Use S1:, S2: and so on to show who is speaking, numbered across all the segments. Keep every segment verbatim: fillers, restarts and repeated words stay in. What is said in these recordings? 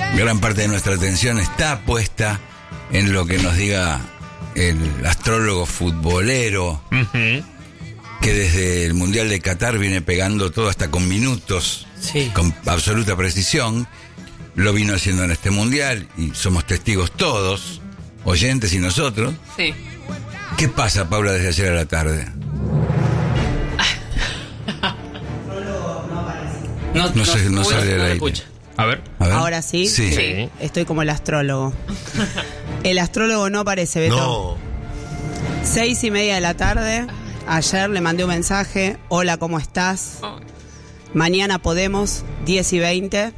S1: gran parte de nuestra atención está puesta en lo que nos diga el astrólogo futbolero, uh-huh. que desde el Mundial de Qatar viene pegando todo hasta con minutos, sí. con absoluta precisión. Lo vino haciendo en este Mundial y somos testigos todos, oyentes y nosotros.
S2: Sí.
S1: ¿Qué pasa, Paula, desde ayer a la tarde?
S2: No,
S1: no, sé, no sale del aire.
S3: A ver.
S1: A ver.
S4: Ahora sí.
S1: Sí.
S4: sí. Estoy como el astrólogo. El astrólogo no aparece, Beto.
S3: No.
S4: Seis y media de la tarde. Ayer le mandé un mensaje. Hola, ¿cómo estás? Mañana podemos. Diez y veinte.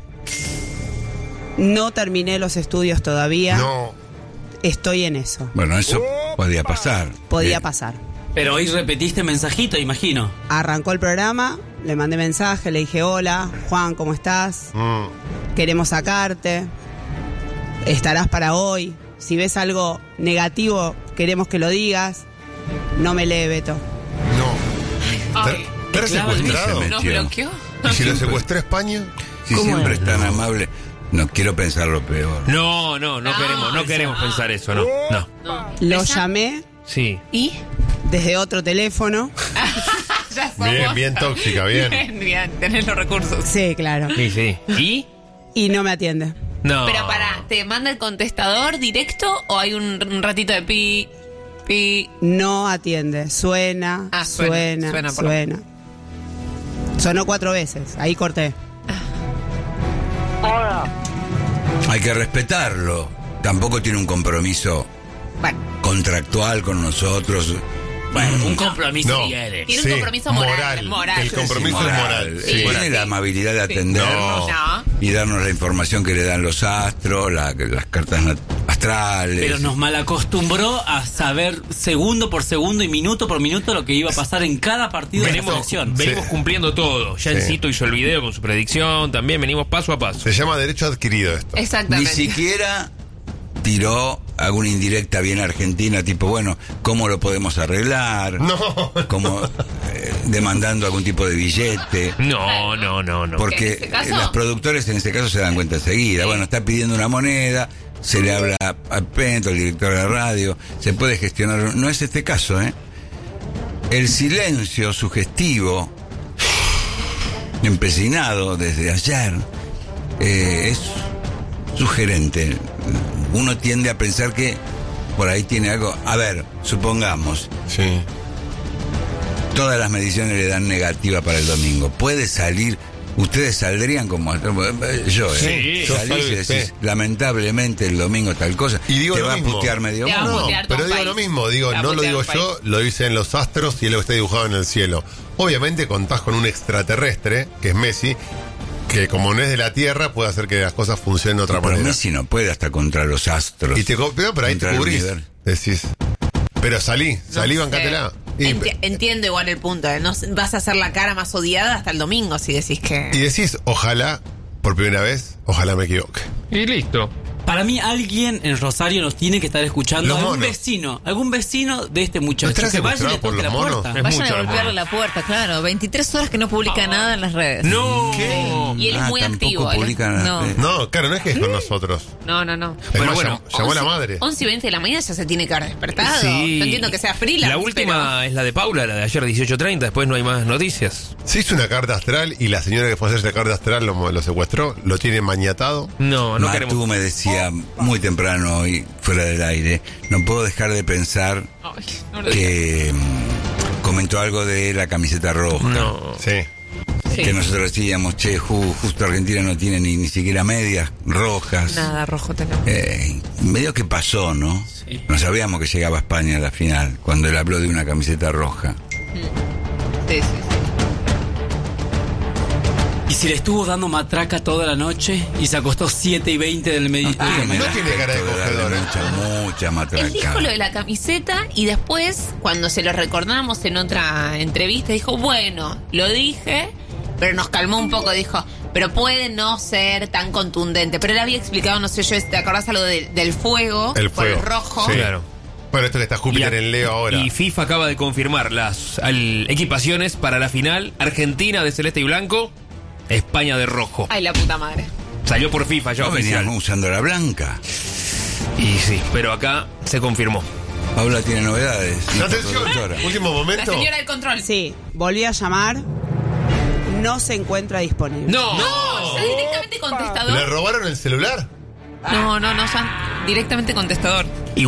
S4: No terminé los estudios todavía.
S3: No.
S4: Estoy en eso.
S1: Bueno, eso podía pasar.
S4: Podía
S1: Bien.
S4: pasar.
S2: Pero hoy repetiste mensajito, imagino.
S4: Arrancó el programa, le mandé mensaje, le dije, hola, Juan, ¿cómo estás? Mm. Queremos sacarte. Estarás para hoy. Si ves algo negativo, queremos que lo digas. No me lee, Beto.
S3: No.
S2: Ay,
S3: ¿Te has secuestrado?
S2: ¿Nos bloqueó?
S3: ¿Y si lo secuestró España?
S1: Si siempre es tan amable, no quiero pensar lo peor.
S5: No, no, no, no queremos, no queremos no. pensar eso, no, no.
S2: no.
S4: Lo llamé.
S5: Sí.
S2: ¿Y?
S4: Desde otro teléfono.
S2: Ya somos.
S3: Bien, bien tóxica, bien.
S2: Bien, bien, tenés los recursos.
S4: Sí, claro.
S5: Sí, sí. ¿Y?
S4: Y no me atiende.
S5: No.
S2: Pero para, ¿te manda el contestador directo o hay un, un ratito de pi, pi?
S4: No atiende. Suena,
S2: ah, suena,
S4: suena,
S2: suena.
S4: suena. Sonó cuatro veces. Ahí corté.
S6: Hola.
S1: Hay que respetarlo. Tampoco tiene un compromiso
S2: bueno.
S1: contractual con nosotros.
S2: Bueno, un compromiso
S3: no,
S2: tiene. Tiene
S3: sí,
S2: un compromiso moral.
S3: moral.
S2: moral.
S3: El compromiso
S1: Sí,
S3: es
S1: moral.
S3: moral.
S1: Sí,
S3: Sí.
S1: tiene
S3: Moral.
S1: la amabilidad de atendernos
S2: no.
S1: y darnos la información que le dan los astros, la, las cartas astrales.
S2: Pero nos malacostumbró a saber segundo por segundo y minuto por minuto lo que iba a pasar en cada partido de la
S5: Venimos,
S2: selección.
S5: venimos
S3: Sí.
S5: cumpliendo todo. Ya
S3: Sí.
S5: Encito hizo el video con su predicción. También venimos paso a paso.
S3: Se llama derecho adquirido esto.
S1: Ni
S2: Exactamente.
S1: siquiera tiró alguna indirecta bien argentina, tipo, bueno, ¿cómo lo podemos arreglar?
S3: No.
S1: Como eh, demandando algún tipo de billete.
S5: No, no, no, no.
S1: Porque
S2: ¿En ese caso?
S1: los productores en ese caso se dan cuenta enseguida. Bueno, está pidiendo una moneda, se le habla a Pento, el director de la radio, se puede gestionar. No es este caso, ¿eh? El silencio sugestivo, empecinado desde ayer, eh, es sugerente. Uno tiende a pensar que por ahí tiene algo. A ver, supongamos.
S3: Sí.
S1: Todas las mediciones le dan negativa para el domingo. Puede salir. Ustedes saldrían como yo, ¿eh?
S5: Sí,
S3: yo
S1: Salís
S3: soy-
S1: y decís,
S3: sí.
S1: lamentablemente el domingo tal cosa.
S3: Y digo
S1: te
S3: lo
S1: va
S3: mismo.
S1: a putear medio
S2: Te va a
S1: mundo.
S3: No,
S2: putear todo
S3: pero
S2: un
S3: digo
S2: país.
S3: lo mismo, digo,
S2: Te va a
S3: no lo
S2: putear
S3: digo
S2: un
S3: yo,
S2: país.
S3: lo dicen los astros y es lo que está dibujado en el cielo. Obviamente contás con un extraterrestre, que es Messi, que como no es de la Tierra, puede hacer que las cosas funcionen de otra
S1: Pero
S3: manera.
S1: Messi no puede hasta contra los astros.
S3: Y te co- pero, pero ahí
S1: Contra
S3: te
S1: el
S3: cubrís.
S1: universo.
S3: Decís. Pero salí, salí,
S2: No
S3: bancátela.
S2: sé.
S3: Y,
S2: Enti- entiendo igual el punto. ¿eh? No, s- vas a hacer la cara más odiada hasta el domingo si decís que...
S3: y decís, ojalá, por primera vez, ojalá me equivoque.
S5: Y listo.
S2: Para mí alguien en Rosario nos tiene que estar escuchando.
S3: Los
S2: Algún
S3: monos.
S2: vecino, algún vecino de este muchacho.
S3: estará
S2: Que vaya y le
S3: secuestrado por
S2: toque la
S3: los monos?
S2: puerta.
S5: Es
S7: Vayan
S5: mucho,
S7: a golpearle la puerta, claro. veintitrés horas que no publica nada en las redes.
S5: No.
S2: Y él es
S1: Ah,
S2: muy
S1: tampoco
S2: activo, él es-
S1: publican,
S7: no.
S1: eh,
S3: No, claro, no es que es con nosotros.
S2: No, no, no.
S3: Es
S5: Bueno,
S3: más,
S5: bueno,
S3: llamó, llamó a la
S2: once
S3: madre.
S2: once y veinte de la mañana ya se tiene que haber despertado.
S5: Sí.
S2: No entiendo que sea freelance.
S5: La última es la de Paula, la de ayer dieciocho treinta. Después no hay más noticias.
S3: Se hizo una carta astral y la señora que fue a hacer esa carta astral lo, lo secuestró, lo tiene maniatado.
S5: No, no
S1: Matú
S5: queremos.
S1: me decía muy temprano hoy, fuera del aire, no puedo dejar de pensar
S2: pero... Ay, no lo digas.
S1: que mm, comentó algo de la camiseta roja.
S5: No.
S3: Sí.
S2: Sí.
S1: Que nosotros decíamos, che, ju- justo Argentina no tiene ni, ni siquiera medias rojas.
S2: Nada rojo tenemos.
S1: Eh, medio que pasó, ¿no?
S2: Sí.
S1: No sabíamos que llegaba a España a la final, cuando él habló de una camiseta roja.
S2: Sí, sí, sí. ¿Y si le estuvo dando matraca toda la noche y se acostó siete y veinte del mediodía?
S3: Ah, no tiene cara de
S1: Esto darle
S3: cogedor, ¿eh?
S1: Mucha, mucha matraca.
S2: Él dijo lo de la camiseta y después, cuando se lo recordamos en otra entrevista, dijo, bueno, lo dije, pero nos calmó un poco, dijo, pero puede no ser tan contundente. Pero él había explicado, no sé yo, ¿te acordás algo de- del fuego?
S3: El
S2: Por
S3: fuego.
S2: el rojo.
S3: Sí.
S5: Claro.
S3: Bueno, esto que está Júpiter
S5: Y a-
S3: en Leo ahora.
S5: Y FIFA acaba de confirmar las al- equipaciones para la final. Argentina de celeste y blanco, España de rojo.
S2: Ay, la puta madre.
S5: Salió por FIFA ya
S1: No
S5: oficial.
S1: veníamos usando la blanca.
S5: Y sí, pero acá se confirmó.
S1: Paula tiene novedades. nuestra
S3: Atención,
S1: productora.
S3: último
S2: La
S3: momento.
S2: señora del control.
S4: Sí, volví a llamar. No se encuentra disponible.
S5: ¡No!
S2: No, ya directamente
S3: ¿Le
S2: contestador.
S3: robaron el celular?
S2: No, no, no, ya directamente contestador.